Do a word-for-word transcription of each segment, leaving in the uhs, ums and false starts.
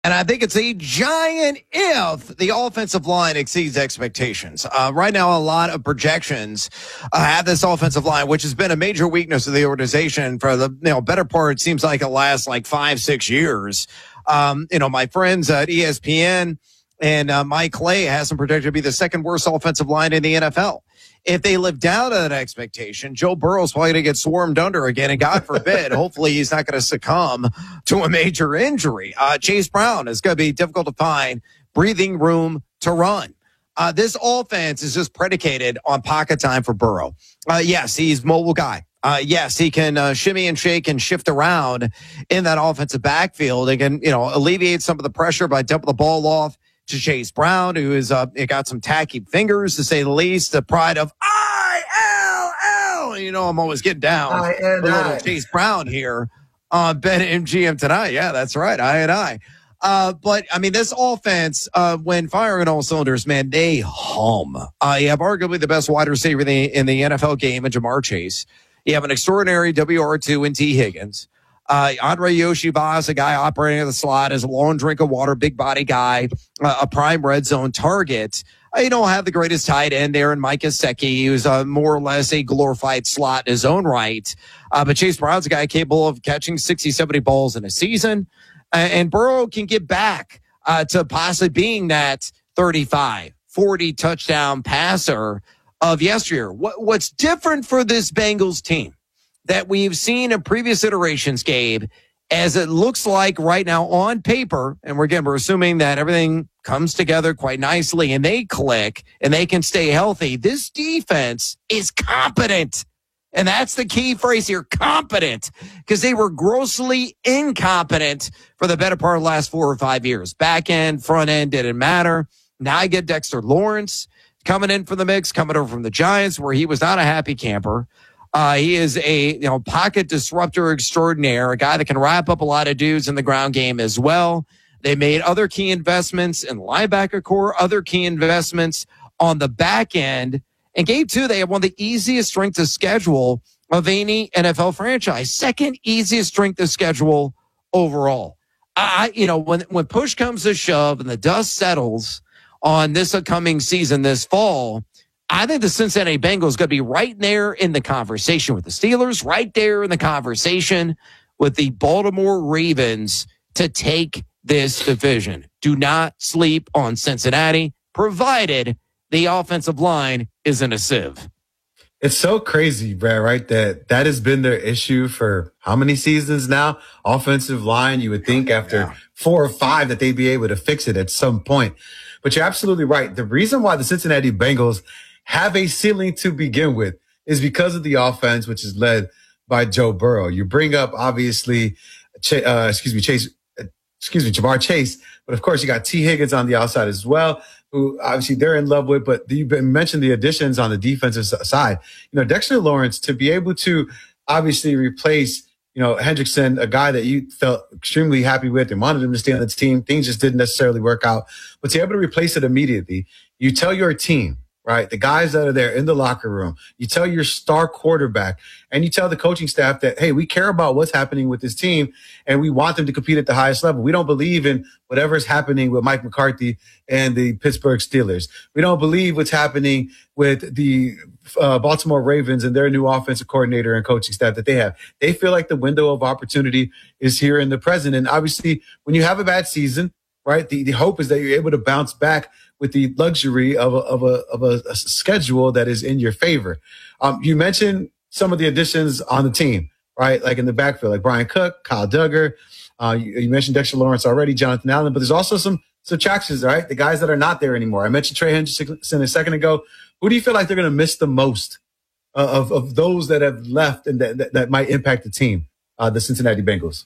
And I think it's a giant if the offensive line exceeds expectations. Uh, right now, a lot of projections uh, have this offensive line, which has been a major weakness of the organization for the you know better part. It seems like it lasts like five, six years. Um, you know, my friends at E S P N and uh, Mike Clay has them projected to be the second worst offensive line in the N F L. If they live down to that expectation, Joe Burrow's probably going to get swarmed under again. And God forbid, hopefully he's not going to succumb to a major injury. Uh, Chase Brown is going to be difficult to find breathing room to run. Uh, this offense is just predicated on pocket time for Burrow. Uh, yes, he's a mobile guy. Uh, yes, he can uh, shimmy and shake and shift around in that offensive backfield. He can, you know, alleviate some of the pressure by dumping the ball off to Chase Brown, who is uh, got some tacky fingers, to say the least. The pride of I L L. You know, I'm always getting down. I and a I. little Chase Brown here on Ben M G M tonight. Yeah, that's right. I and I. Uh, but, I mean, this offense, uh, when firing all cylinders, man, they hum. Uh, you have arguably the best wide receiver in the, in the N F L game in Jamar Chase. You have an extraordinary W R two in T. Higgins. Uh, Andre Yoshibas, a guy operating at the slot, is a long drink of water, big body guy, uh, a prime red zone target. Uh, you don't have the greatest tight end there in Mike Gesicki, who's uh, more or less a glorified slot in his own right. Uh, but Chase Brown's a guy capable of catching sixty, seventy balls in a season. Uh, and Burrow can get back uh, to possibly being that thirty-five, forty touchdown passer of yesteryear. What, what's different for this Bengals team that we've seen in previous iterations, Gabe, as it looks like right now on paper, and we're again, we're assuming that everything comes together quite nicely and they click and they can stay healthy. This defense is competent. And that's the key phrase here, competent, because they were grossly incompetent for the better part of the last four or five years. Back end, front end, didn't matter. Now I get Dexter Lawrence coming in for the mix, coming over from the Giants, where he was not a happy camper. Uh, he is a, you know, pocket disruptor extraordinaire, a guy that can wrap up a lot of dudes in the ground game as well. They made other key investments in linebacker core, other key investments on the back end. And game two, they have one of the easiest strength of schedule of any N F L franchise. Second easiest strength of schedule overall. I, you know, when, when push comes to shove and the dust settles on this upcoming season this fall, I think the Cincinnati Bengals going to be right there in the conversation with the Steelers, right there in the conversation with the Baltimore Ravens to take this division. Do not sleep on Cincinnati, provided the offensive line isn't a sieve. It's so crazy, Brad, right? That that has been their issue for how many seasons now? Offensive line, you would think after yeah. four or five that they'd be able to fix it at some point. But you're absolutely right. The reason why the Cincinnati Bengals have a ceiling to begin with is because of the offense, which is led by Joe Burrow. You bring up, obviously, Ch- uh, excuse me, Chase, uh, excuse me, Jamar Chase. But of course, you got T. Higgins on the outside as well, who obviously they're in love with. But you mentioned the additions on the defensive side. You know, Dexter Lawrence, to be able to obviously replace, you know, Hendrickson, a guy that you felt extremely happy with and wanted him to stay on the team. Things just didn't necessarily work out. But to be able to replace it immediately, you tell your team, right, the guys that are there in the locker room, you tell your star quarterback, and you tell the coaching staff that, hey, we care about what's happening with this team, and we want them to compete at the highest level. We don't believe in whatever is happening with Mike McCarthy and the Pittsburgh Steelers. We don't believe what's happening with the uh, Baltimore Ravens and their new offensive coordinator and coaching staff that they have. They feel like the window of opportunity is here in the present. And obviously, when you have a bad season, right, the, the hope is that you're able to bounce back with the luxury of a, of a, of a, a schedule that is in your favor. Um, you mentioned some of the additions on the team, right? Like in the backfield, like Brian Cook, Kyle Duggar. Uh, you, you mentioned Dexter Lawrence already, Jonathan Allen, but there's also some subtractions, right? The guys that are not there anymore. I mentioned Trey Hendrickson a second ago. Who do you feel like they're going to miss the most uh, of, of those that have left and that, that, that might impact the team, uh, the Cincinnati Bengals?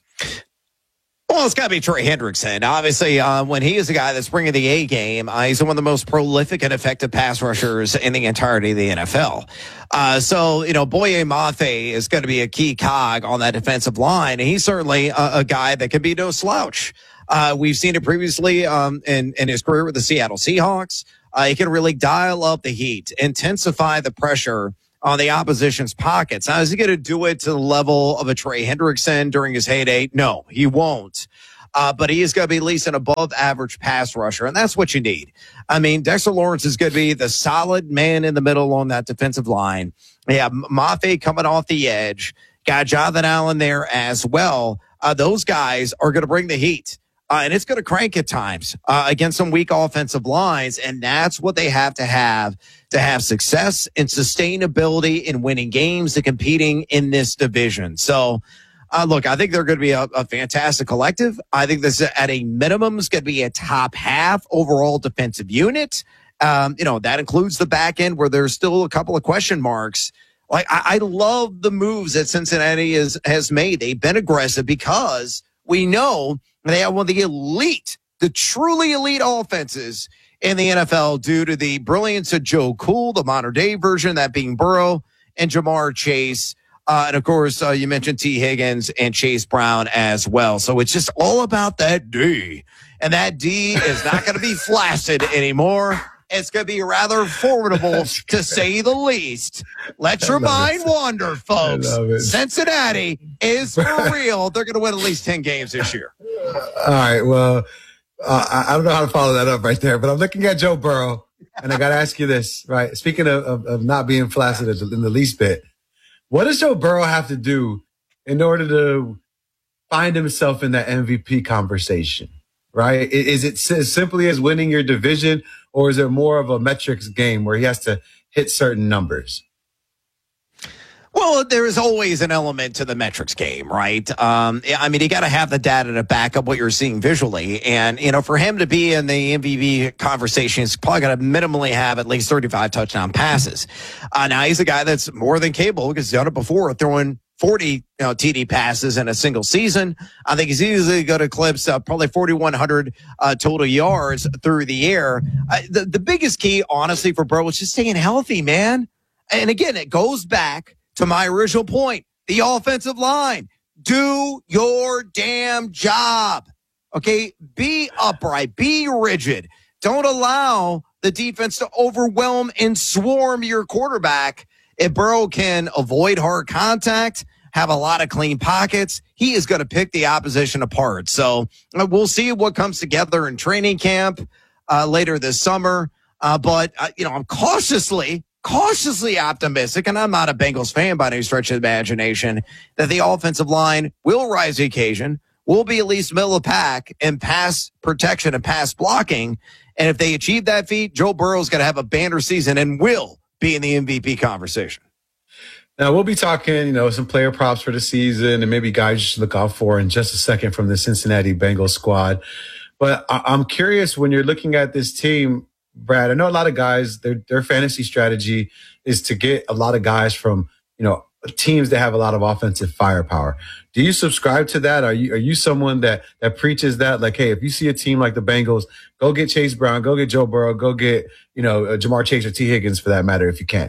Well, it's got to be Trey Hendrickson. Obviously, uh, when he is a guy that's bringing the A game, uh, he's one of the most prolific and effective pass rushers in the entirety of the N F L. Uh, so, you know, Boye Mafe is going to be a key cog on that defensive line. And he's certainly a, a guy that can be no slouch. Uh, we've seen it previously um, in, in his career with the Seattle Seahawks. Uh, he can really dial up the heat, intensify the pressure on the opposition's pockets. Now, is he going to do it to the level of a Trey Hendrickson during his heyday? No, he won't. Uh, but he is going to be at least an above average pass rusher, and that's what you need. I mean, Dexter Lawrence is going to be the solid man in the middle on that defensive line. Yeah, Mafe coming off the edge. Got Jonathan Allen there as well. Uh, those guys are going to bring the heat. Uh, and it's going to crank at times uh, against some weak offensive lines. And that's what they have to have to have success and sustainability in winning games and competing in this division. So, uh, look, I think they're going to be a, a fantastic collective. I think this at a minimum is going to be a top half overall defensive unit. Um, you know, that includes the back end where there's still a couple of question marks. Like, I, I love the moves that Cincinnati is, has made. They've been aggressive because we know they have one of the elite, the truly elite offenses in the N F L due to the brilliance of Joe Cool, the modern day version, that being Burrow and Jamar Chase. Uh, and of course, uh, you mentioned T. Higgins and Chase Brown as well. So it's just all about that D. And that D is not going to be flaccid anymore. It's going to be rather formidable, to say the least. Let your mind it. wander, folks. Cincinnati is for real. They're going to win at least ten games this year. All right. Well, uh, I, I don't know how to follow that up right there, but I'm looking at Joe Burrow, and I got to ask you this, right? Speaking of, of, of not being flaccid in the least bit, what does Joe Burrow have to do in order to find himself in that M V P conversation, right? Is it as simply as winning your division, or is it more of a metrics game where he has to hit certain numbers? Well, there is always an element to the metrics game, right? Um, I mean, you got to have the data to back up what you're seeing visually. And, you know, for him to be in the M V P conversation, he's probably going to minimally have at least thirty-five touchdown passes. Uh, now, he's a guy that's more than capable because he's done it before, throwing forty you know, T D passes in a single season. I think he's easily going to eclipse uh, probably forty-one hundred uh, total yards through the air. Uh, the, the biggest key, honestly, for Burrow is just staying healthy, man. And again, it goes back to my original point, the offensive line. Do your damn job. Okay? Be upright. Be rigid. Don't allow the defense to overwhelm and swarm your quarterback. If Burrow can avoid hard contact, have a lot of clean pockets, he is going to pick the opposition apart. So uh, we'll see what comes together in training camp uh, later this summer. Uh, but, uh, you know, I'm cautiously cautiously optimistic, and I'm not a Bengals fan by any stretch of the imagination, that the offensive line will rise to the occasion, will be at least middle of the pack in pass protection and pass blocking. And if they achieve that feat, Joe Burrow's going to have a banner season and will be in the M V P conversation. Now, we'll be talking, you know, some player props for the season and maybe guys you should look out for in just a second from the Cincinnati Bengals squad. But I- I'm curious, when you're looking at this team, Brad, I know a lot of guys, their their fantasy strategy is to get a lot of guys from, you know, teams that have a lot of offensive firepower. Do you subscribe to that? Are you are you someone that that preaches that? Like, hey, if you see a team like the Bengals, go get Chase Brown, go get Joe Burrow, go get, you know, uh, Jamar Chase or T. Higgins for that matter, if you can.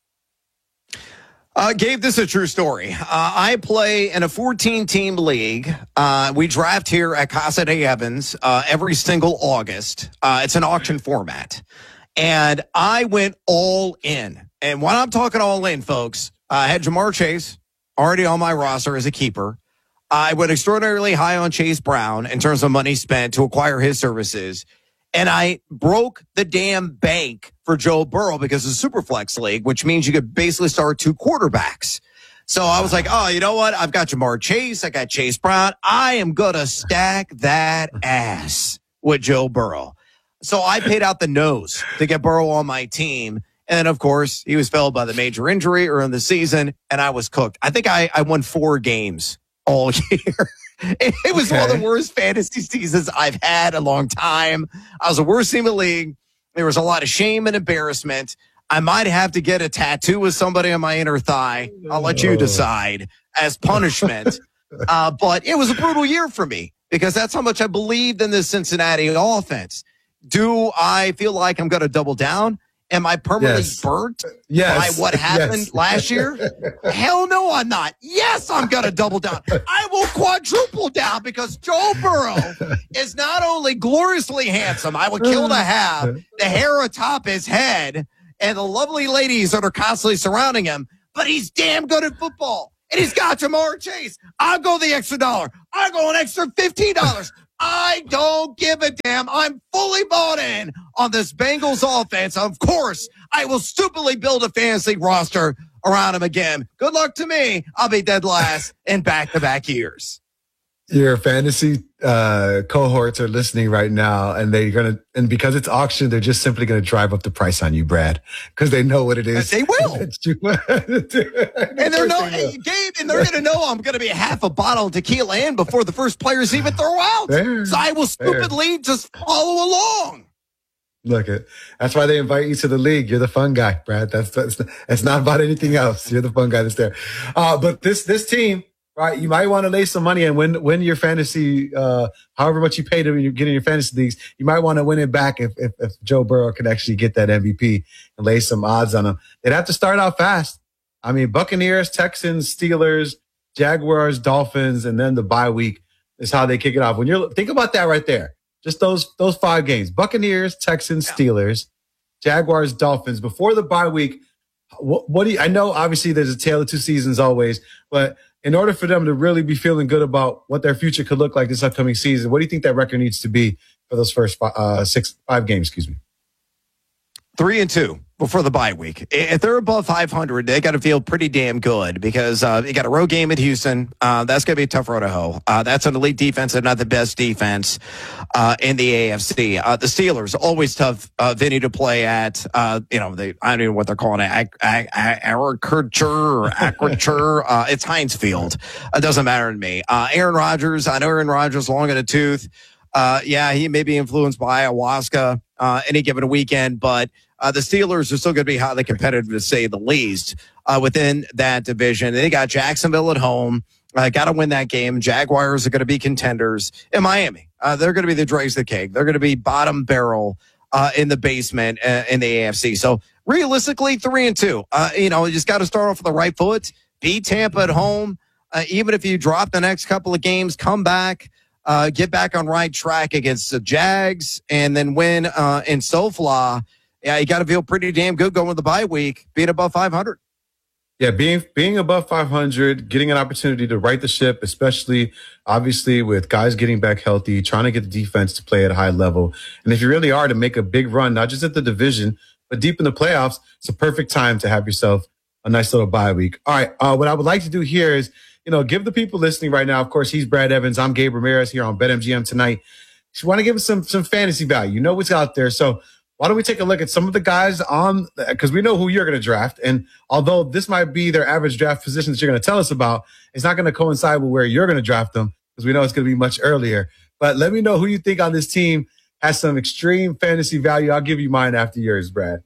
Uh, Gabe, this is a true story. Uh, I play in a fourteen-team league. Uh, we draft here at Casa de Evans uh, every single August. Uh, it's an auction format. And I went all in. And when I'm talking all in, folks, I had Jamar Chase already on my roster as a keeper. I went extraordinarily high on Chase Brown in terms of money spent to acquire his services. And I broke the damn bank for Joe Burrow because of Superflex League, which means you could basically start two quarterbacks. So I was like, oh, you know what? I've got Jamar Chase. I got Chase Brown. I am going to stack that ass with Joe Burrow. So I paid out the nose to get Burrow on my team. And of course, he was felled by the major injury early in the season, and I was cooked. I think I, I won four games all year. It, it was okay. One of the worst fantasy seasons I've had in a long time. I was the worst team in the league. There was a lot of shame and embarrassment. I might have to get a tattoo with somebody on my inner thigh. I'll let you decide as punishment. uh, but it was a brutal year for me because that's how much I believed in this Cincinnati offense. Do I feel like I'm going to double down? Am I permanently yes. burnt yes. by what happened yes. last year? Hell no, I'm not. Yes, I'm going to double down. I will quadruple down because Joe Burrow is not only gloriously handsome, I would kill to have the hair atop his head and the lovely ladies that are constantly surrounding him, but he's damn good at football. And he's got Jamar Chase. I'll go the extra dollar. I'll go an extra fifteen dollars. I don't give a damn. I'm fully bought in on this Bengals offense. Of course, I will stupidly build a fantasy roster around him again. Good luck to me. I'll be dead last in back-to-back years. Your fantasy uh, cohorts are listening right now, and they're gonna, and because it's auction, they're just simply gonna drive up the price on you, Brad, because they know what it is. They will, and they're no, hey, Gabe, and they're gonna know I'm gonna be half a bottle of tequila in before the first players even throw out. Fair, so I will stupidly fair. just follow along. Look it. That's why they invite you to the league. You're the fun guy, Brad. That's that's it's not about anything else. You're the fun guy that's there. Uh, but this this team. Right, you might want to lay some money and win win your fantasy, uh, however much you paid when you get in your fantasy leagues. You might want to win it back if, if if Joe Burrow could actually get that M V P and lay some odds on him. They'd have to start out fast. I mean, Buccaneers, Texans, Steelers, Jaguars, Dolphins, and then the bye week is how they kick it off. When you're think about that right there, just those those five games: Buccaneers, Texans, yeah. Steelers, Jaguars, Dolphins. Before the bye week, what, what do you? I know obviously there's a tale of two seasons always, but in order for them to really be feeling good about what their future could look like this upcoming season, what do you think that record needs to be for those first five, uh, six, five games? Excuse me. Three and two before the bye week. If they're above five hundred, they got to feel pretty damn good because uh, you got a road game at Houston. Uh, that's going to be a tough road to hoe. Uh, that's an elite defense and not the best defense uh, in the A F C. Uh, the Steelers, always tough uh, venue to play at. Uh, you know, they, I don't know what they're calling it. Agriculture or Agriculture. uh, it's Heinz Field. It doesn't matter to me. Uh, Aaron Rodgers, I know Aaron Rodgers long in the tooth. Uh, yeah, he may be influenced by ayahuasca uh, any given weekend, but uh, the Steelers are still going to be highly competitive, to say the least, uh, within that division. They got Jacksonville at home. Uh, got to win that game. Jaguars are going to be contenders in Miami. Uh, they're going to be the dregs of the cake. They're going to be bottom barrel uh, in the basement uh, in the A F C. So realistically, three and two. Uh, you know, you just got to start off with the right foot. Beat Tampa at home. Uh, even if you drop the next couple of games, come back. Uh, get back on right track against the Jags and then win uh, in SoFly. Yeah, you got to feel pretty damn good going to the bye week, being above five hundred. Yeah, being being above five hundred, getting an opportunity to right the ship, especially obviously with guys getting back healthy, trying to get the defense to play at a high level. And if you really are to make a big run, not just at the division, but deep in the playoffs, it's a perfect time to have yourself a nice little bye week. All right, uh, what I would like to do here is, you know, give the people listening right now. Of course, he's Brad Evans. I'm Gabe Ramirez here on BetMGM tonight. Just want to give us some some fantasy value. You know what's out there. So why don't we take a look at some of the guys on, because we know who you're going to draft. And although this might be their average draft position that you're going to tell us about, it's not going to coincide with where you're going to draft them because we know it's going to be much earlier. But let me know who you think on this team has some extreme fantasy value. I'll give you mine after yours, Brad.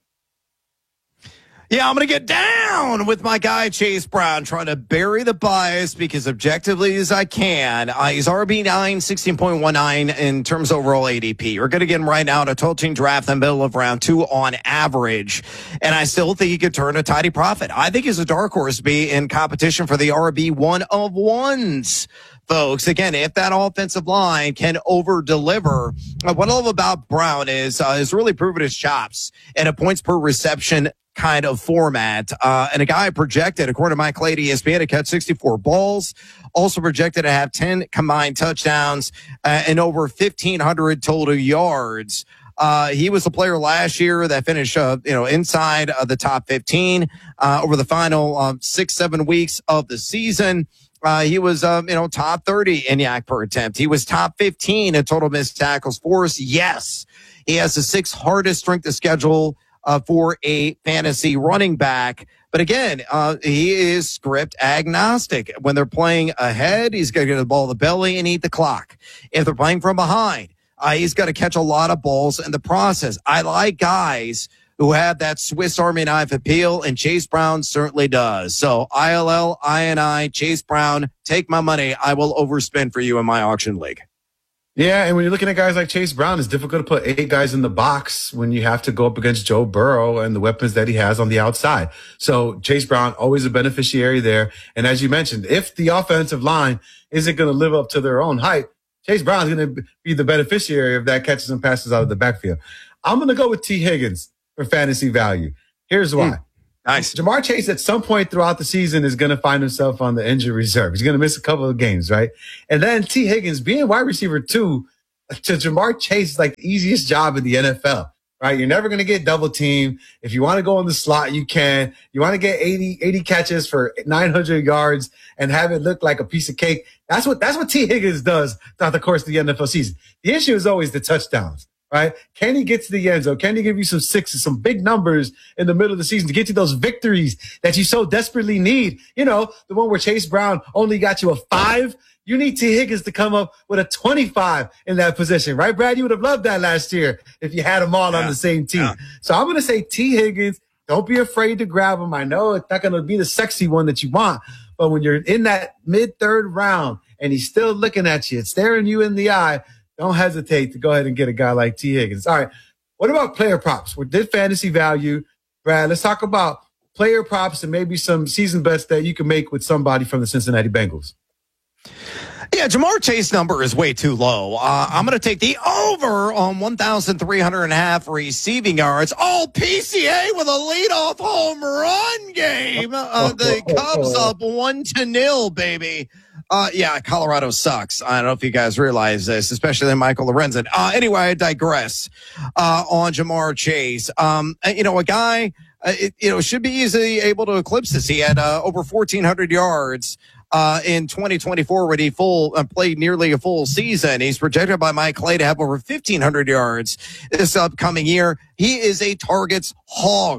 Yeah, I'm going to get down with my guy, Chase Brown, trying to bury the bias because objectively as I can. Uh, he's R B nine, sixteen point one nine in terms of overall A D P. You're going to get him right now to a total team draft in the middle of round two on average. And I still think he could turn a tidy profit. I think he's a dark horse to be in competition for the R B one of ones. Folks, again, if that offensive line can over deliver, uh, what I love about Brown is uh, is really proven his chops and a points per reception kind of format. Uh, and a guy projected, according to Mike Clay, E S P N, to catch sixty-four balls, also projected to have ten combined touchdowns uh, and over fifteen hundred total yards. Uh, he was a player last year that finished, uh, you know, inside of the top fifteen uh, over the final um, six, seven weeks of the season. Uh, he was, um, you know, top thirty in yak per attempt. He was top fifteen in total missed tackles force. Yes, he has the sixth hardest strength of schedule uh, for a fantasy running back. But again, uh, he is script agnostic. When they're playing ahead, he's going to get the ball in the belly and eat the clock. If they're playing from behind, uh, he's got to catch a lot of balls in the process. I like guys who have that Swiss Army knife appeal, and Chase Brown certainly does. So I L L, I N I, Chase Brown, take my money. I will overspend for you in my auction league. Yeah, and when you're looking at guys like Chase Brown, it's difficult to put eight guys in the box when you have to go up against Joe Burrow and the weapons that he has on the outside. So Chase Brown, always a beneficiary there. And as you mentioned, if the offensive line isn't going to live up to their own hype, Chase Brown is going to be the beneficiary of that catches and passes out of the backfield. I'm going to go with T. Higgins for fantasy value. Here's why. Mm, nice. Jamar Chase at some point throughout the season is going to find himself on the injury reserve. He's going to miss a couple of games, right? And then T. Higgins being wide receiver two to Ja'Marr Chase is like the easiest job in the N F L, right? You're never going to get double teamed. If you want to go in the slot, you can. You want to get eighty, eighty catches for nine hundred yards and have it look like a piece of cake. That's what, that's what T. Higgins does throughout the course of the N F L season. The issue is always the touchdowns, right? Can he get to the end zone? Can he give you some sixes, some big numbers in the middle of the season to get to those victories that you so desperately need? You know, the one where Chase Brown only got you a five. You need T. Higgins to come up with a twenty-five in that position, right, Brad? You would have loved that last year if you had them all yeah. on the same team. Yeah. So I'm going to say T. Higgins, don't be afraid to grab him. I know it's not going to be the sexy one that you want, but when you're in that mid-third round and he's still looking at you, staring you in the eye, don't hesitate to go ahead and get a guy like T. Higgins. All right, what about player props? We did fantasy value. Brad, let's talk about player props and maybe some season bets that you can make with somebody from the Cincinnati Bengals. Yeah, Ja'Marr Chase number is way too low. Uh, I'm going to take the over on one thousand three hundred and a half receiving yards. All P C A with a leadoff home run game. Uh, the Cubs up one to nil, baby. Uh, yeah, Colorado sucks. I don't know if you guys realize this, especially Michael Lorenzen. Uh, anyway, I digress uh, on Ja'Marr Chase. Um, you know, a guy, uh, it, you know, should be easily able to eclipse this. He had uh, over fourteen hundred yards. Uh, in twenty twenty-four, when he full uh, played nearly a full season. He's projected by Mike Clay to have over fifteen hundred yards this upcoming year. He is a targets hog.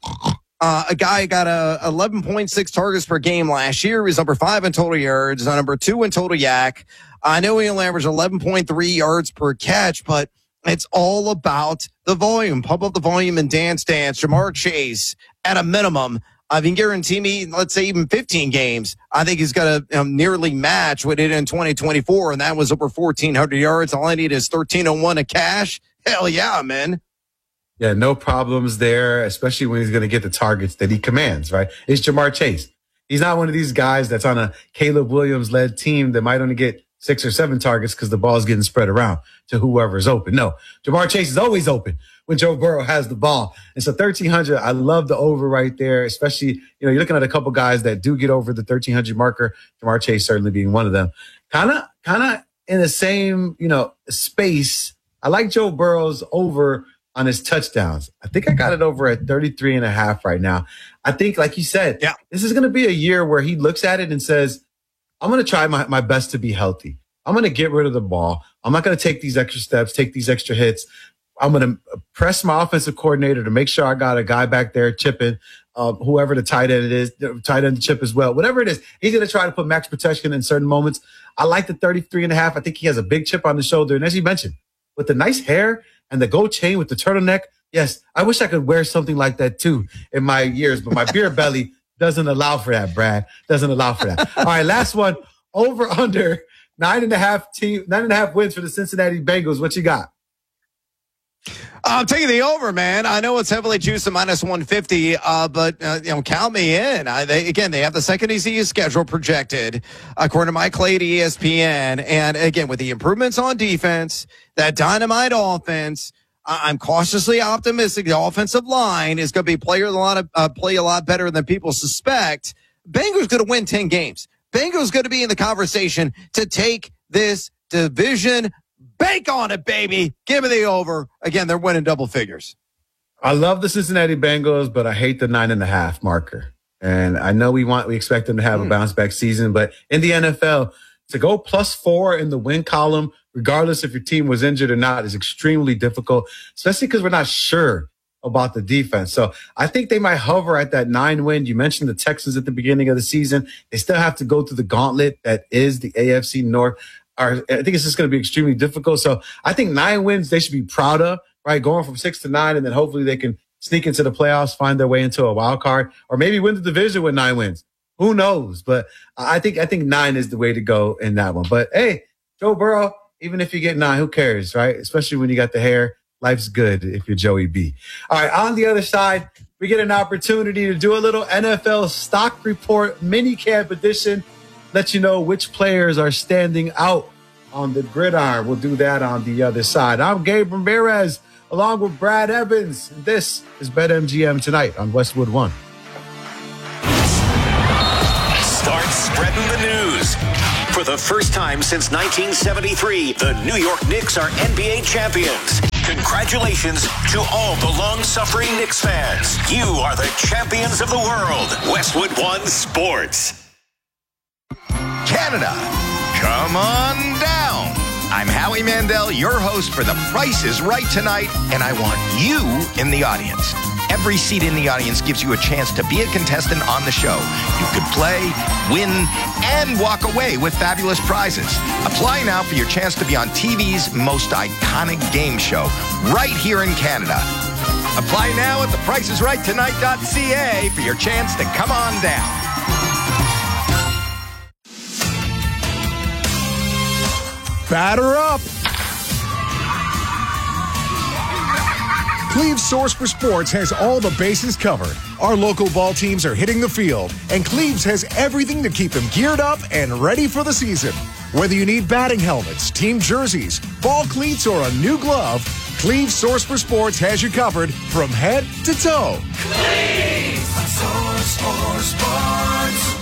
Uh, a guy got a eleven point six targets per game last year. He's number five in total yards, number two in total yak. I know he only averaged eleven point three yards per catch, but it's all about the volume. Pump up the volume and dance, dance. Ja'Marr Chase, at a minimum, I mean, guarantee me, let's say even fifteen games, I think he's going to um, nearly match what he did in twenty twenty-four, and that was over fourteen hundred yards. All I need is thirteen oh one of cash. Hell yeah, man. Yeah, no problems there, especially when he's going to get the targets that he commands, right? It's Ja'Marr Chase. He's not one of these guys that's on a Caleb Williams-led team that might only get six or seven targets because the ball's getting spread around to whoever's open. No, Ja'Marr Chase is always open when Joe Burrow has the ball. And so thirteen hundred, I love the over right there, especially, you know, you're looking at a couple guys that do get over the thirteen hundred marker, Ja'Marr Chase certainly being one of them. Kind of, kind of in the same, you know, space. I like Joe Burrow's over on his touchdowns. I think I got it over at thirty-three and a half right now. I think, like you said, yeah, this is going to be a year where he looks at it and says, I'm going to try my, my best to be healthy. I'm going to get rid of the ball. I'm not going to take these extra steps, take these extra hits. I'm going to press my offensive coordinator to make sure I got a guy back there chipping, um, whoever the tight end it is, the tight end chip as well. Whatever it is, he's going to try to put max protection in certain moments. I like the thirty-three and a half. I think he has a big chip on the shoulder. And as you mentioned, with the nice hair and the gold chain with the turtleneck, yes, I wish I could wear something like that too in my years, but my beer belly doesn't allow for that, Brad. Doesn't allow for that. All right, last one. Over under nine and a half team, nine and a half wins for the Cincinnati Bengals. What you got? I'm taking the over, man. I know it's heavily juiced at minus one fifty, uh, but uh, you know, count me in. I, they, again, they have the second easiest schedule projected, according to Mike Clay at E S P N. And again, with the improvements on defense, that dynamite offense, I'm cautiously optimistic the offensive line is going to be player a lot of uh, play a lot better than people suspect. Bengals going to win ten games. Bengals going to be in the conversation to take this division. Bank on it, baby. Give me the over. Again, they're winning double figures. I love the Cincinnati Bengals, but I hate the nine and a half marker. And I know we want we expect them to have mm. a bounce back season, but in the N F L, to go plus four in the win column, regardless if your team was injured or not, is extremely difficult, especially because we're not sure about the defense. So I think they might hover at that nine win. You mentioned the Texans at the beginning of the season. They still have to go through the gauntlet that is the A F C North. I think it's just going to be extremely difficult. So I think nine wins they should be proud of, right? Going from six to nine, and then hopefully they can sneak into the playoffs, find their way into a wild card, or maybe win the division with nine wins. Who knows? But I think I think nine is the way to go in that one. But hey, Joe Burrow, even if you get nine, who cares, right? Especially when you got the hair. Life's good if you're Joey B. All right, on the other side, we get an opportunity to do a little N F L stock report mini camp edition. Let you know which players are standing out on the gridiron. We'll do that on the other side. I'm Gabe Ramirez, along with Brad Evans. This is BetMGM Tonight on Westwood One. Start spreading the news. For the first time since nineteen seventy-three, the New York Knicks are N B A champions. Congratulations to all the long-suffering Knicks fans. You are the champions of the world. Westwood One Sports. Canada, come on down. I'm Howie Mandel, your host for The Price is Right tonight, and I want you in the audience. Every seat in the audience gives you a chance to be a contestant on the show. You could play, win, and walk away with fabulous prizes. Apply now for your chance to be on T V's most iconic game show, right here in Canada. Apply now at the price is right tonight dot c a for your chance to come on down. Batter up! Cleve's Source for Sports has all the bases covered. Our local ball teams are hitting the field, and Cleve's has everything to keep them geared up and ready for the season. Whether you need batting helmets, team jerseys, ball cleats, or a new glove, Cleve's Source for Sports has you covered from head to toe. Cleve's Source for Sports.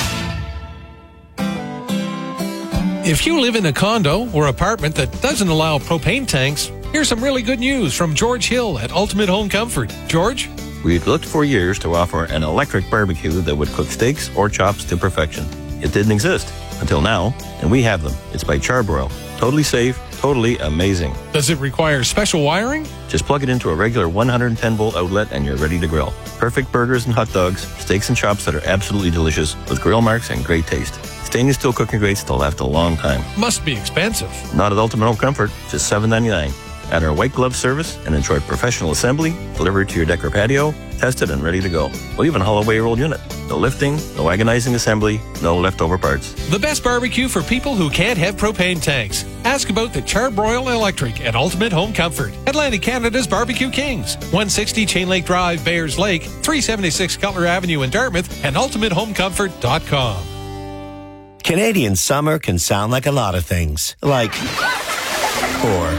If you live in a condo or apartment that doesn't allow propane tanks, here's some really good news from George Hill at Ultimate Home Comfort. George? We've looked for years to offer an electric barbecue that would cook steaks or chops to perfection. It didn't exist until now, and we have them. It's by Charbroil. Totally safe, totally amazing. Does it require special wiring? Just plug it into a regular one hundred ten volt outlet and you're ready to grill. Perfect burgers and hot dogs, steaks and chops that are absolutely delicious with grill marks and great taste. Stainless steel cooking grates to last a long time. Must be expensive. Not at Ultimate Home Comfort, just seven ninety-nine. Add our white glove service and enjoy professional assembly, delivered to your deck or patio, tested and ready to go. We'll even haul away your old unit. No lifting, no agonizing assembly, no leftover parts. The best barbecue for people who can't have propane tanks. Ask about the Charbroil Electric at Ultimate Home Comfort. Atlantic Canada's Barbecue Kings. one sixty Chain Lake Drive, Bayers Lake, three seventy-six Cutler Avenue in Dartmouth, and ultimate home comfort dot com. Canadian summer can sound like a lot of things. Like, or.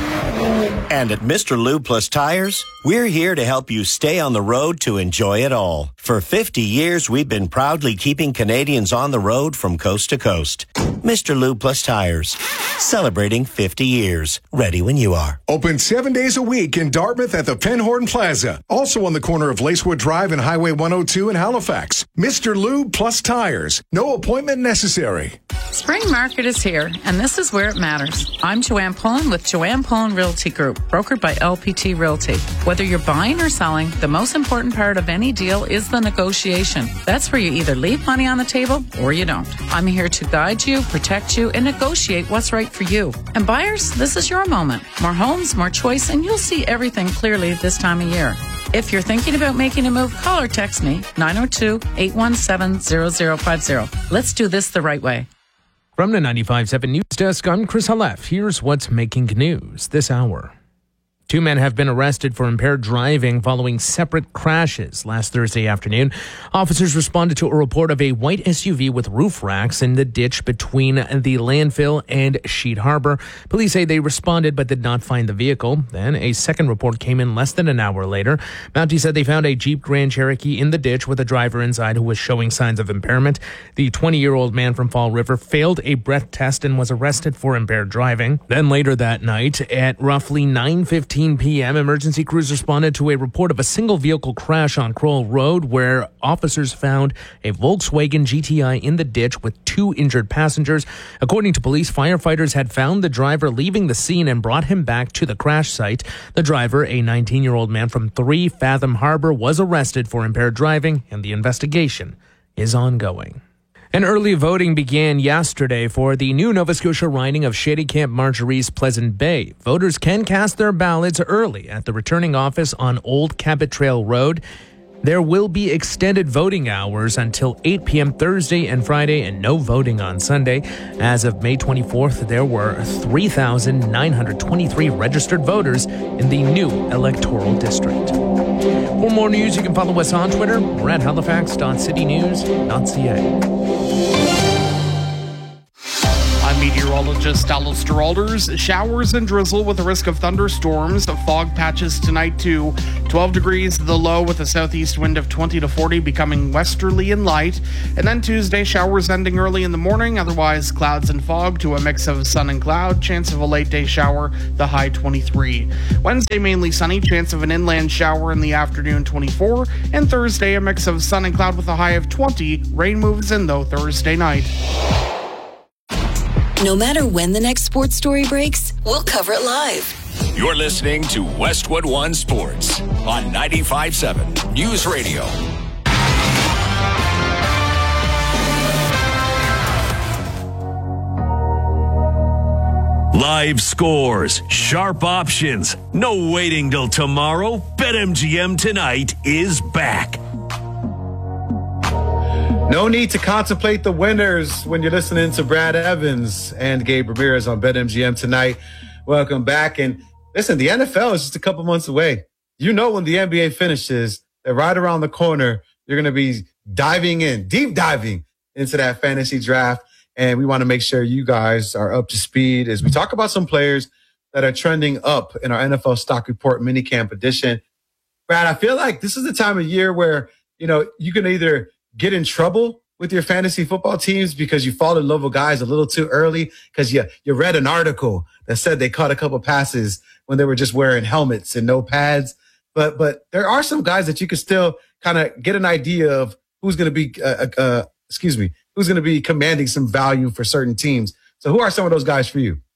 And at Mister Lube Plus Tires, we're here to help you stay on the road to enjoy it all. For fifty years, we've been proudly keeping Canadians on the road from coast to coast. Mister Lube Plus Tires, celebrating fifty years. Ready when you are. Open seven days a week in Dartmouth at the Penhorn Plaza. Also on the corner of Lacewood Drive and Highway one oh two in Halifax. Mister Lube Plus Tires. No appointment necessary. Spring market is here, and this is where it matters. I'm Joanne Pullen with Joanne Pullen Realty Group, brokered by L P T Realty. Whether you're buying or selling, the most important part of any deal is the negotiation. That's where you either leave money on the table or you don't. I'm here to guide you, protect you, and negotiate what's right for you. And buyers, this is your moment. More homes, more choice, and you'll see everything clearly this time of year. If you're thinking about making a move, call or text me, nine oh two, eight one seven, zero zero five zero. Let's do this the right way. From the ninety-five point seven News Desk, I'm Chris Halef. Here's what's making news this hour. Two men have been arrested for impaired driving following separate crashes last Thursday afternoon. Officers responded to a report of a white S U V with roof racks in the ditch between the landfill and Sheet Harbor. Police say they responded but did not find the vehicle. Then a second report came in less than an hour later. Mountie said they found a Jeep Grand Cherokee in the ditch with a driver inside who was showing signs of impairment. The twenty-year-old man from Fall River failed a breath test and was arrested for impaired driving. Then later that night, at roughly nine fifteen p.m., emergency crews responded to a report of a single vehicle crash on Kroll Road where officers found a Volkswagen G T I in the ditch with two injured passengers. According to police, firefighters had found the driver leaving the scene and brought him back to the crash site. The driver, a nineteen-year-old man from three Fathom Harbor, was arrested for impaired driving, and the investigation is ongoing. And early voting began yesterday for the new Nova Scotia riding of Shady Camp Marjorie's Pleasant Bay. Voters can cast their ballots early at the returning office on Old Cabot Trail Road. There will be extended voting hours until eight p.m. Thursday and Friday and no voting on Sunday. As of May twenty-fourth, there were three thousand nine hundred twenty-three registered voters in the new electoral district. For more news, you can follow us on Twitter. We're at halifax dot city news dot c a. I'm meteorologist meteorologist Alistair Alders. Showers and drizzle with a risk of thunderstorms. Fog patches tonight too. twelve degrees the low with a southeast wind of twenty to forty, becoming westerly and light. And then Tuesday, showers ending early in the morning. Otherwise, clouds and fog to a mix of sun and cloud. Chance of a late day shower, the high twenty-three. Wednesday, mainly sunny. Chance of an inland shower in the afternoon, twenty-four. And Thursday, a mix of sun and cloud with a high of twenty. Rain moves in, though, Thursday night. No matter when the next sports story breaks, we'll cover it live. You're listening to Westwood One Sports on ninety-five point seven News Radio. Live scores, sharp options, no waiting till tomorrow. BetMGM tonight is back. No need to contemplate the winners when you're listening to Brad Evans and Gabe Ramirez on BetMGM tonight. Welcome back. And listen, the N F L is just a couple months away. You know when the N B A finishes, that right around the corner, you're going to be diving in, deep diving into that fantasy draft. And we want to make sure you guys are up to speed as we talk about some players that are trending up in our N F L Stock Report minicamp edition. Brad, I feel like this is the time of year where, you know, you can either get in trouble with your fantasy football teams because you fall in love with guys a little too early because you, you read an article that said they caught a couple passes when they were just wearing helmets and no pads. But but there are some guys that you can still kind of get an idea of who's going to be, uh, uh, excuse me, who's going to be commanding some value for certain teams. So who are some of those guys for you?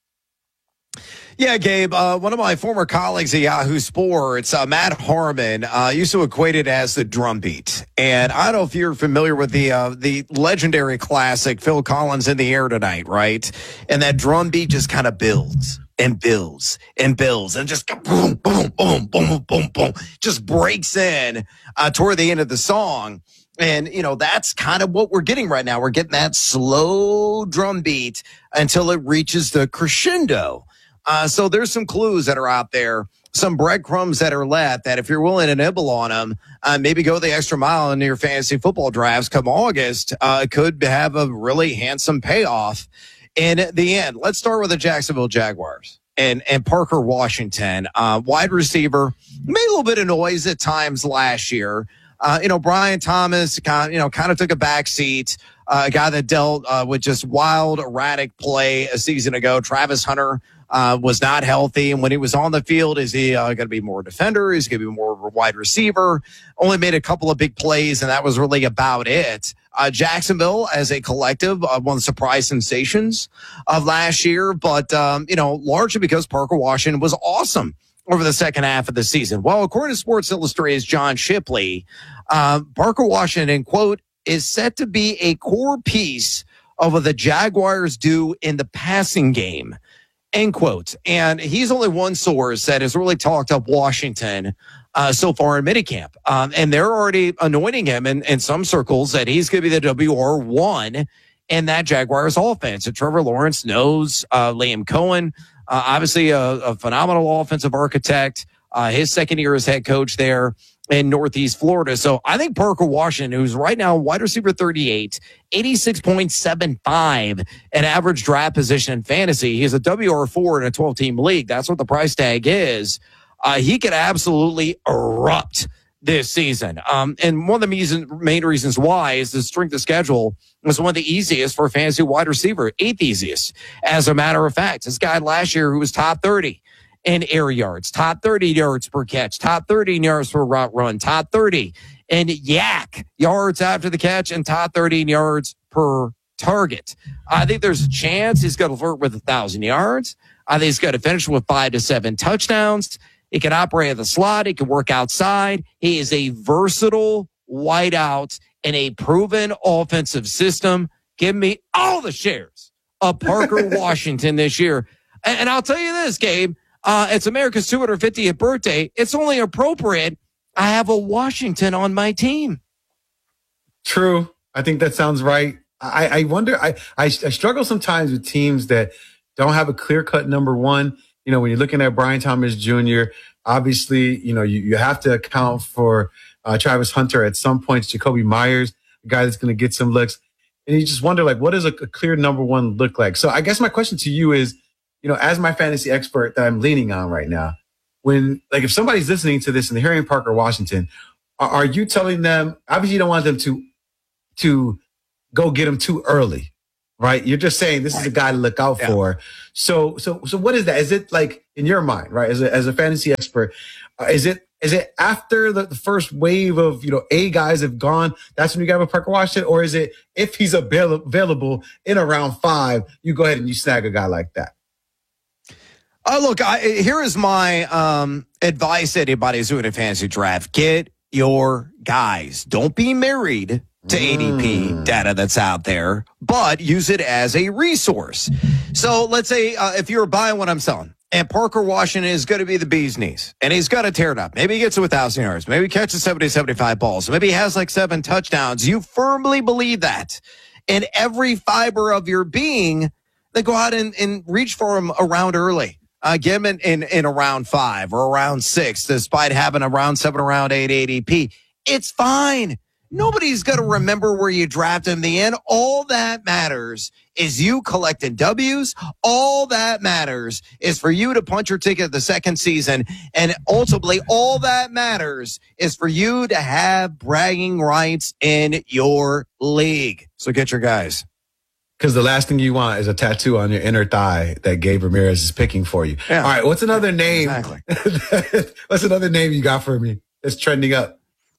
Yeah, Gabe, uh, one of my former colleagues at Yahoo Sports, uh, Matt Harmon, uh, used to equate it as the drum beat. And I don't know if you're familiar with the uh, the legendary classic Phil Collins in the Air Tonight, right? And that drum beat just kind of builds and builds and builds and just boom, boom, boom, boom, boom, boom, just breaks in uh, toward the end of the song. And, you know, that's kind of what we're getting right now. We're getting that slow drum beat until it reaches the crescendo. Uh, so there's some clues that are out there, some breadcrumbs that are left that if you're willing to nibble on them, uh, maybe go the extra mile in your fantasy football drafts come August, uh, could have a really handsome payoff in the end. Let's start with the Jacksonville Jaguars and, and Parker Washington, uh, wide receiver, made a little bit of noise at times last year. Uh, you know, Brian Thomas, kind of, you know, kind of took a back seat, uh, a guy that dealt uh, with just wild, erratic play a season ago. Travis Hunter Uh, was not healthy. And when he was on the field, is he uh, going to be more defender? Is he going to be more of a wide receiver? Only made a couple of big plays, and that was really about it. Uh, Jacksonville, as a collective, uh, one of the surprise sensations of last year, but, um, you know, largely because Parker Washington was awesome over the second half of the season. Well, according to Sports Illustrated's John Shipley, uh, Parker Washington, quote, is set to be a core piece of what the Jaguars do in the passing game. End quote. And he's only one source that has really talked up Washington uh, so far in minicamp. Um, and they're already anointing him in, in some circles that he's going to be the W R one in that Jaguars offense. And Trevor Lawrence knows uh, Liam Cohen, uh, obviously a, a phenomenal offensive architect, uh, his second year as head coach there in Northeast Florida. So I think Parker Washington, who's right now wide receiver thirty-eight, eighty-six point seven five, an average draft position in fantasy. He's a W R four in a twelve-team league. That's what the price tag is. Uh, he could absolutely erupt this season. Um, and one of the reason, main reasons why is the strength of schedule was one of the easiest for a fantasy wide receiver, eighth easiest. As a matter of fact, this guy last year who was top thirty in air yards, top thirty yards per catch, top thirty yards per route run, top thirty in yak yards after the catch, and top thirty yards per target. I think there's a chance he's going to flirt with a thousand yards. I think he's going to finish with five to seven touchdowns. He can operate at the slot. He can work outside. He is a versatile wideout in a proven offensive system. Give me all the shares of Parker Washington this year. And, and I'll tell you this, Gabe. Uh, it's America's two hundred fiftieth birthday. It's only appropriate I have a Washington on my team. True. I think that sounds right. I, I wonder, I, I, I struggle sometimes with teams that don't have a clear-cut number one. You know, when you're looking at Brian Thomas Junior, obviously, you know, you, you have to account for uh, Travis Hunter at some points, Jacoby Myers, a guy that's going to get some looks. And you just wonder, like, what does a, a clear number one look like? So I guess my question to you is, you know, as my fantasy expert that I'm leaning on right now, when, like, if somebody's listening to this and they're hearing Parker Washington, are, are you telling them, obviously you don't want them to, to go get him too early, right? You're just saying this is a guy to look out yeah. for. So, so, so what is that? Is it like in your mind, right? As a, as a fantasy expert, uh, is it, is it after the, the first wave of, you know, A guys have gone, that's when you got with Parker Washington? Or is it if he's avail- available in around five, you go ahead and you snag a guy like that? Uh, look, I, here is my um, advice to anybody who's doing a fantasy draft. Get your guys. Don't be married to A D P mm. data that's out there, but use it as a resource. So let's say uh, if you're buying what I'm selling, and Parker Washington is going to be the bee's knees, and he's got to tear it up. Maybe he gets to one thousand yards. Maybe he catches seventy, seventy-five balls. Maybe he has like seven touchdowns. You firmly believe that. In every fiber of your being, then go out and, and reach for him around early. Uh, get him in, in, in around five or around six, despite having around seven, around eight A D P. It's fine. Nobody's going to remember where you drafted him in the end. All that matters is you collecting W's. All that matters is for you to punch your ticket the second season. And ultimately, all that matters is for you to have bragging rights in your league. So get your guys. Because the last thing you want is a tattoo on your inner thigh that Gabe Ramirez is picking for you. Yeah. All right, what's another name? Exactly. What's another name you got for me that's trending up?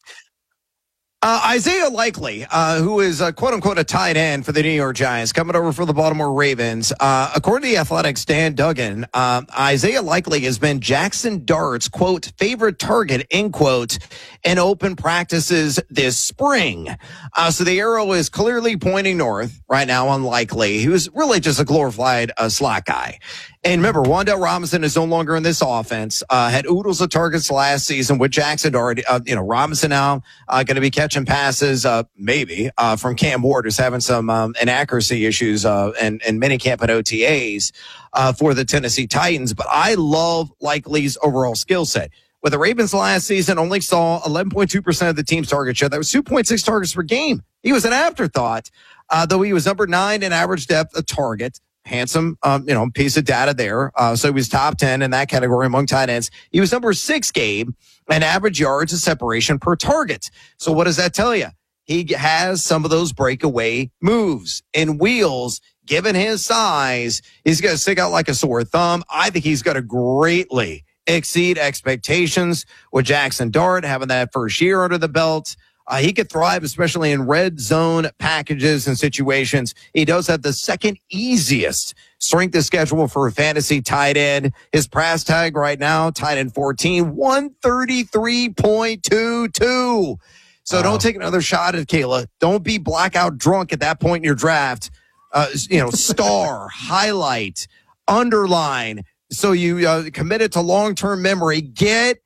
Uh, Isaiah Likely, uh, who is a quote-unquote a tight end for the New York Giants, coming over for the Baltimore Ravens. Uh, according to the Athletics' Dan Duggan, uh, Isaiah Likely has been Jackson Dart's, quote, favorite target, end quote, in open practices this spring. Uh, so the arrow is clearly pointing north right now on Likely, who's really just a glorified uh, slot guy. And remember, Wan'Dale Robinson is no longer in this offense. Uh, had oodles of targets last season with Jackson Dart. Uh, you know, Robinson now uh, going to be catching passes, uh, maybe, uh, from Cam Ward, who's having some um, inaccuracy issues uh, and, and minicamp and O T As uh, for the Tennessee Titans. But I love Likely's overall skill set. With the Ravens last season, only saw eleven point two percent of the team's target share. That was two point six targets per game. He was an afterthought, uh, though he was number nine in average depth of target. Handsome, um, you know, piece of data there. Uh, so he was top ten in that category among tight ends. He was number six, Gabe, and average yards of separation per target. So what does that tell you? He has some of those breakaway moves and wheels. Given his size, he's going to stick out like a sore thumb. I think he's going to greatly exceed expectations with Jackson Dart having that first year under the belt. Uh, he could thrive, especially in red zone packages and situations. He does have the second easiest strength of schedule for a fantasy tight end. His price tag right now, tight end fourteen, one thirty-three point two two. So wow. Don't take another shot at Kayla. Don't be blackout drunk at that point in your draft. Uh, you know, star, highlight, underline. So you uh, commit it to long-term memory. Get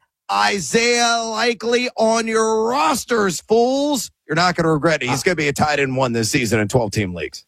Isaiah Likely on your rosters, fools. You're not going to regret it. He's going to be a tight end one this season in twelve-team leagues.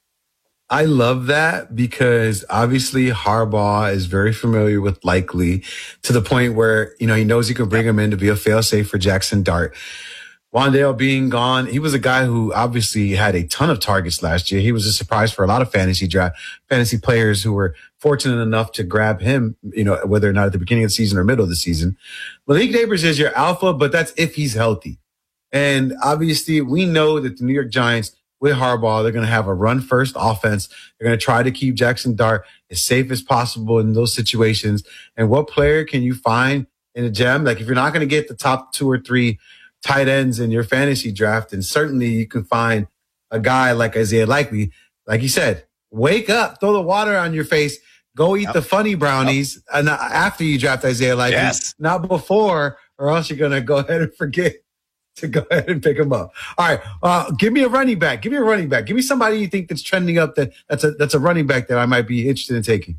I love that because obviously Harbaugh is very familiar with Likely to the point where, you know, he knows he can bring him in to be a fail-safe for Jackson Dart. Wan'Dale being gone, he was a guy who obviously had a ton of targets last year. He was a surprise for a lot of fantasy draft, fantasy players who were fortunate enough to grab him, you know, whether or not at the beginning of the season or middle of the season. Malik Nabers is your alpha, but that's if he's healthy. And obviously we know that the New York Giants with Harbaugh, they're going to have a run first offense. They're going to try to keep Jackson Dart as safe as possible in those situations. And what player can you find in a gem? Like if you're not going to get the top two or three tight ends in your fantasy draft, and certainly you can find a guy like Isaiah Likely, like you said, wake up, throw the water on your face, go eat yep. the funny brownies yep. and after you draft Isaiah Likely, yes. not before, or else you're going to go ahead and forget to go ahead and pick him up. All right, uh, give me a running back. Give me a running back. Give me somebody you think that's trending up that that's a that's a running back that I might be interested in taking.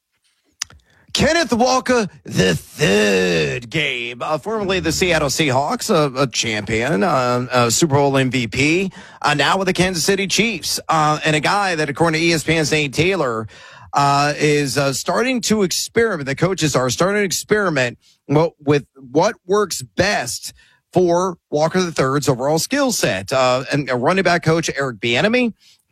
Kenneth Walker the third, Gabe, uh, formerly the Seattle Seahawks, uh, a champion, uh, a Super Bowl M V P, uh, now with the Kansas City Chiefs, uh, and a guy that, according to E S P N's Nate Taylor, uh, is uh, starting to experiment. The coaches are starting to experiment with what works best for Walker the third's overall skill set. Uh, and a running back coach, Eric Bieniemy,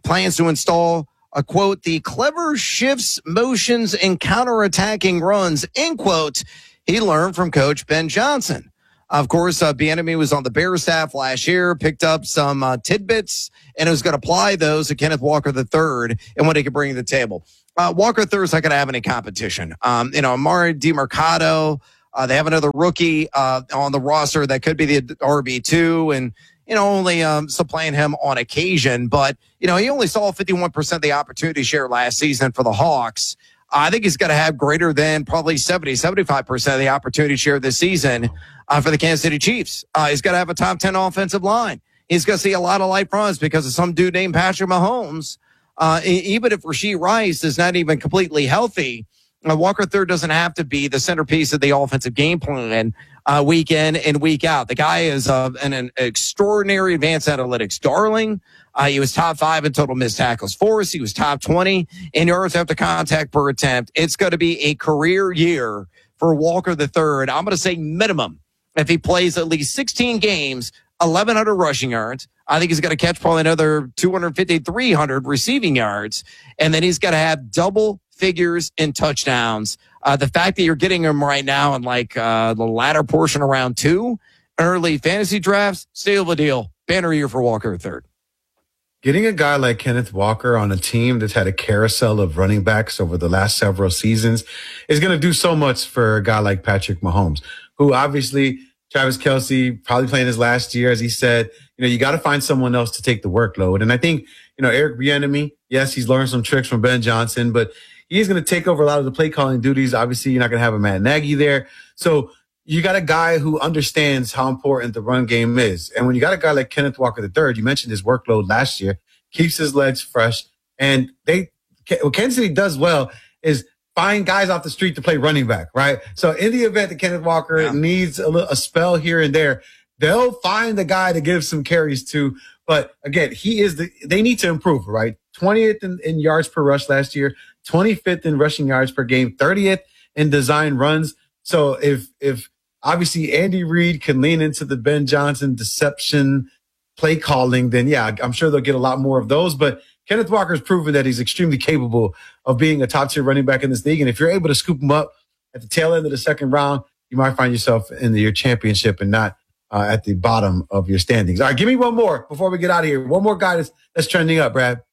plans to install a quote, the clever shifts, motions, and counterattacking runs, end quote, he learned from Coach Ben Johnson. Of course, uh, Bieniemy was on the Bears staff last year, picked up some uh, tidbits, and was going to apply those to Kenneth Walker the third and what he could bring to the table. Uh, Walker the third is not going to have any competition. Um, you know, Amari DiMercato, uh, they have another rookie uh, on the roster that could be the R B two, and you know, only um, supplying him on occasion. But, you know, he only saw fifty-one percent of the opportunity share last season for the Hawks. I think he's going to have greater than probably seventy, seventy-five percent of the opportunity share this season uh, for the Kansas City Chiefs. Uh, he's got to have a top ten offensive line. He's going to see a lot of light runs because of some dude named Patrick Mahomes. Uh, even if Rashee Rice is not even completely healthy, uh, Walker third doesn't have to be the centerpiece of the offensive game plan uh, week in and week out. The guy is uh, an, an extraordinary advanced analytics darling. Uh, he was top five in total missed tackles force. He was top twenty in yards after contact per attempt. It's going to be a career year for Walker the third. I'm going to say minimum if he plays at least sixteen games, eleven hundred rushing yards. I think he's going to catch probably another two fifty, three hundred receiving yards. And then he's got to have double figures in touchdowns. Uh, the fact that you're getting him right now in like uh, the latter portion of round two, early fantasy drafts, steal the deal. Banner year for Walker the third. Getting a guy like Kenneth Walker on a team that's had a carousel of running backs over the last several seasons is going to do so much for a guy like Patrick Mahomes, who obviously Travis Kelce probably playing his last year, as he said. You know, you got to find someone else to take the workload. And I think, you know, Eric Bieniemy, yes, he's learned some tricks from Ben Johnson, but he's going to take over a lot of the play calling duties. Obviously, you're not going to have a Matt Nagy there. So you got a guy who understands how important the run game is. And when you got a guy like Kenneth Walker the third, you mentioned his workload last year, keeps his legs fresh. And they, what Kansas City does well is find guys off the street to play running back, right? So in the event that Kenneth Walker yeah. needs a, little, a spell here and there, they'll find the guy to give some carries to. But again, he is the, they need to improve, right? twentieth in, in yards per rush last year, twenty-fifth in rushing yards per game, thirtieth in design runs. So if, if obviously Andy Reid can lean into the Ben Johnson deception play calling, then yeah, I'm sure they'll get a lot more of those. But Kenneth Walker's proven that he's extremely capable of being a top tier running back in this league. And if you're able to scoop him up at the tail end of the second round, you might find yourself in the, your championship and not uh, at the bottom of your standings. All right, give me one more before we get out of here. One more guy that's, that's trending up, Brad.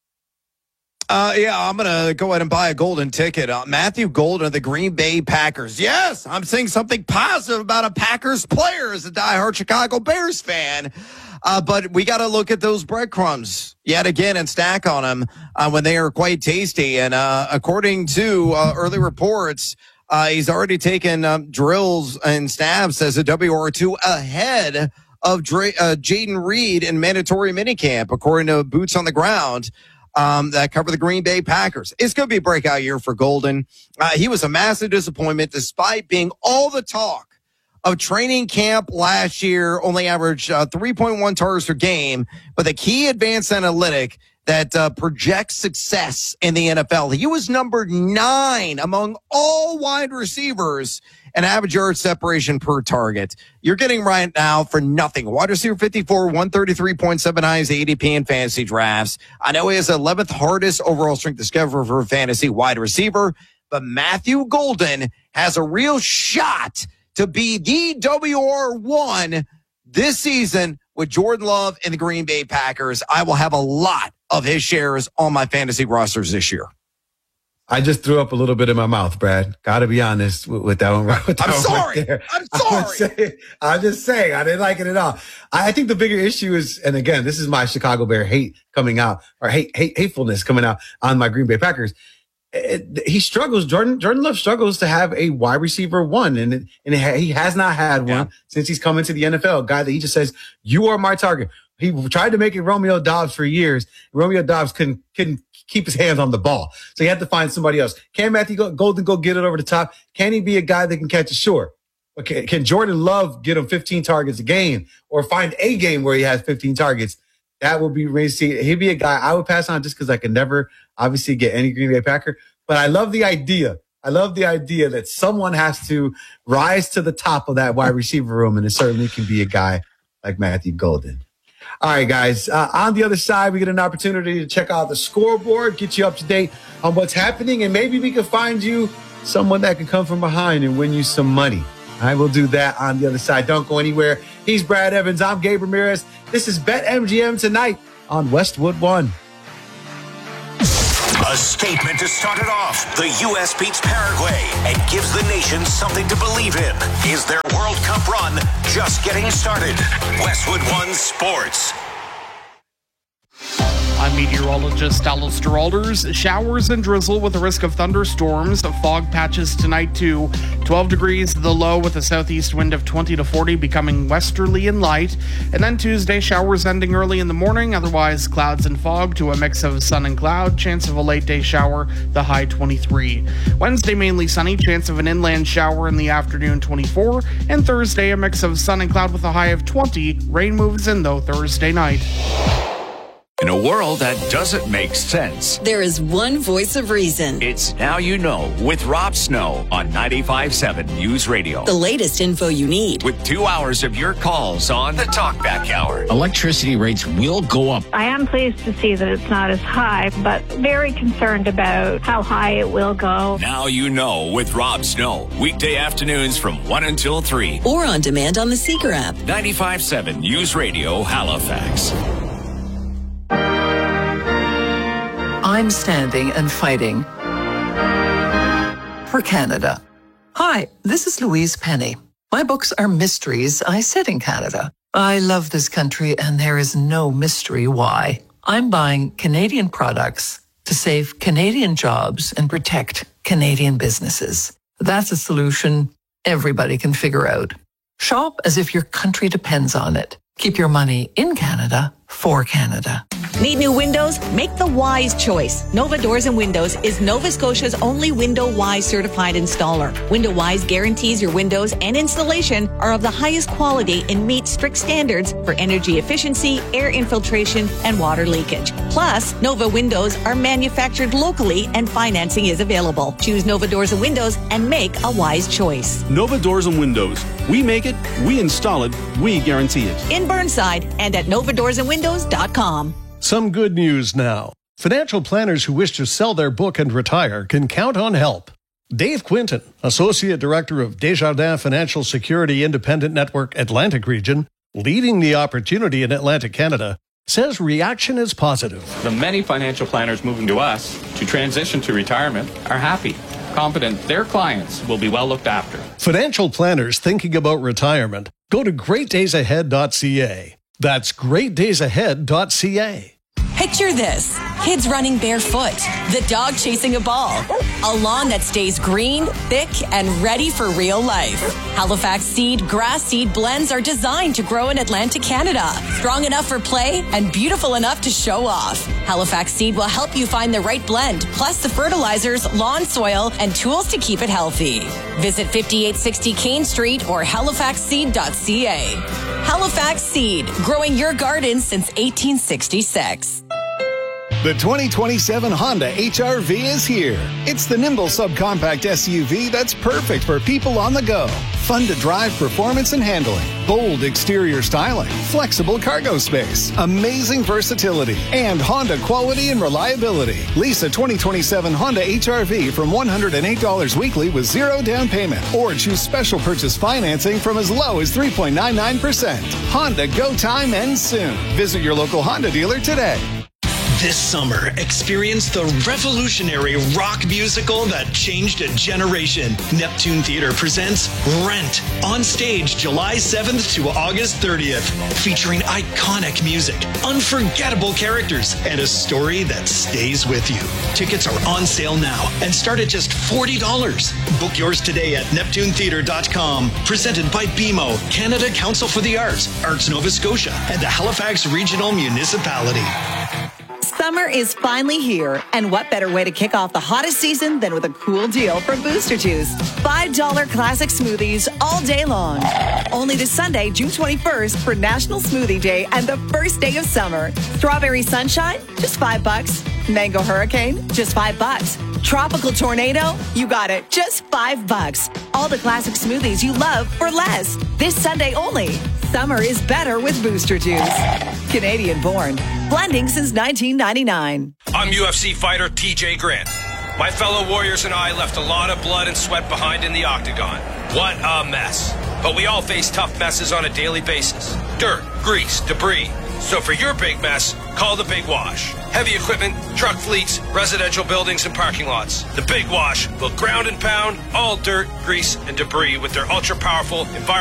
Uh, yeah, I'm going to go ahead and buy a golden ticket. Uh, Matthew Golden of the Green Bay Packers. Yes, I'm saying something positive about a Packers player as a diehard Chicago Bears fan. Uh, but we got to look at those breadcrumbs yet again and stack on them uh, when they are quite tasty. And uh, according to uh, early reports, uh, he's already taken um, drills and snaps as a W R two ahead of Dre- uh, Jaden Reed in mandatory minicamp, according to Boots on the Ground. Um, that cover the Green Bay Packers. It's going to be a breakout year for Golden. Uh, he was a massive disappointment despite being all the talk of training camp last year, only averaged uh, three point one targets per game. But the key advanced analytic that uh, projects success in the N F L, he was number nine among all wide receivers and average yard separation per target. You're getting right now for nothing. Wide receiver fifty-four, one thirty-three point seven nine is the A D P in fantasy drafts. I know he has the eleventh hardest overall strength discovery for a fantasy wide receiver, but Matthew Golden has a real shot to be the W R one this season with Jordan Love and the Green Bay Packers. I will have a lot of his shares on my fantasy rosters this year. I just threw up a little bit in my mouth, Brad. Got to be honest with, with that one. With that I'm one sorry. Right there. I'm sorry. Saying, I'm just saying. I didn't like it at all. I, I think the bigger issue is, and again, this is my Chicago Bear hate coming out, or hate, hate hatefulness coming out on my Green Bay Packers. It, he struggles. Jordan Jordan Love struggles to have a wide receiver one, and it, and it, he has not had one yeah. since he's come into the N F L. A guy that he just says, "You are my target." He tried to make it Romeo Doubs for years. Romeo Doubs couldn't couldn't keep his hands on the ball, so he had to find somebody else. Can Matthew Golden go get it over the top? Can he be a guy that can catch it short? Okay, can Jordan Love get him fifteen targets a game, or find a game where he has fifteen targets? That would be crazy. He'd be a guy I would pass on just because I could never obviously get any Green Bay Packer. But I love the idea. I love the idea that someone has to rise to the top of that wide receiver room, and it certainly can be a guy like Matthew Golden. All right, guys. Uh, on the other side, we get an opportunity to check out the scoreboard, get you up to date on what's happening, and maybe we can find you someone that can come from behind and win you some money. I will do that on the other side. Don't go anywhere. He's Brad Evans. I'm Gabe Ramirez. This is BetMGM Tonight on Westwood One. A statement to start it off. The U S beats Paraguay and gives the nation something to believe in. Is their World Cup run just getting started? Westwood One Sports. I'm meteorologist Alistair Alders. Showers and drizzle with a risk of thunderstorms. Fog patches tonight too. twelve degrees the low with a southeast wind of twenty to forty, becoming westerly and light. And then Tuesday, showers ending early in the morning. Otherwise, clouds and fog to a mix of sun and cloud. Chance of a late day shower, the high twenty-three. Wednesday, mainly sunny. Chance of an inland shower in the afternoon, twenty-four. And Thursday, a mix of sun and cloud with a high of twenty. Rain moves in, though, Thursday night. In a world that doesn't make sense, there is one voice of reason. It's Now You Know with Rob Snow on ninety-five point seven News Radio. The latest info you need. With two hours of your calls on the Talkback Hour. Electricity rates will go up. I am pleased to see that it's not as high, but very concerned about how high it will go. Now You Know with Rob Snow. Weekday afternoons from one until three. Or on demand on the Seeker app. ninety-five point seven News Radio, Halifax. I'm standing and fighting for Canada. Hi, this is Louise Penny. My books are mysteries I set in Canada. I love this country and there is no mystery why. I'm buying Canadian products to save Canadian jobs and protect Canadian businesses. That's a solution everybody can figure out. Shop as if your country depends on it. Keep your money in Canada for Canada. Need new windows? Make the wise choice. Nova Doors and Windows is Nova Scotia's only Window Wise certified installer. Window Wise guarantees your windows and installation are of the highest quality and meet strict standards for energy efficiency, air infiltration, and water leakage. Plus, Nova Windows are manufactured locally and financing is available. Choose Nova Doors and Windows and make a wise choice. Nova Doors and Windows. We make it, we install it, we guarantee it. In Burnside and at nova doors and windows dot com. Some good news now. Financial planners who wish to sell their book and retire can count on help. Dave Quinton, Associate Director of Desjardins Financial Security Independent Network Atlantic Region, leading the opportunity in Atlantic Canada, says reaction is positive. The many financial planners moving to us to transition to retirement are happy, confident their clients will be well looked after. Financial planners thinking about retirement, go to great days ahead dot c a. That's great days ahead dot c a. Picture this. Kids running barefoot, the dog chasing a ball, a lawn that stays green, thick, and ready for real life. Halifax Seed grass seed blends are designed to grow in Atlantic Canada. Strong enough for play and beautiful enough to show off. Halifax Seed will help you find the right blend, plus the fertilizers, lawn soil, and tools to keep it healthy. Visit fifty-eight sixty Kane Street or halifax seed dot c a. Halifax Seed, growing your garden since eighteen sixty-six. The twenty twenty-seven Honda H R V is here. It's the nimble subcompact S U V that's perfect for people on the go. Fun to drive performance and handling. Bold exterior styling. Flexible cargo space. Amazing versatility. And Honda quality and reliability. Lease a twenty twenty-seven Honda H R V from one hundred eight dollars weekly with zero down payment. Or choose special purchase financing from as low as three point nine nine percent. Honda Go Time ends soon. Visit your local Honda dealer today. This summer, experience the revolutionary rock musical that changed a generation. Neptune Theater presents Rent on stage July seventh to August thirtieth, featuring iconic music, unforgettable characters, and a story that stays with you. Tickets are on sale now and start at just forty dollars. Book yours today at neptune theater dot com. Presented by B M O, Canada Council for the Arts, Arts Nova Scotia, and the Halifax Regional Municipality. Summer is finally here, and what better way to kick off the hottest season than with a cool deal from Booster Juice. five dollar classic smoothies all day long. Only this Sunday, June twenty-first, for National Smoothie Day and the first day of summer. Strawberry Sunshine, just five bucks. Mango Hurricane, just five bucks. Tropical Tornado, you got it, just five bucks. All the classic smoothies you love for less. This Sunday only. Summer is better with Booster Juice. Canadian born, blending since nineteen ninety-nine. I'm U F C fighter T J Grant. My fellow warriors and I left a lot of blood and sweat behind in the octagon. What a mess. But we all face tough messes on a daily basis. Dirt, grease, debris. So for your big mess, call the Big Wash. Heavy equipment, truck fleets, residential buildings, and parking lots. The Big Wash will ground and pound all dirt, grease, and debris with their ultra-powerful environmental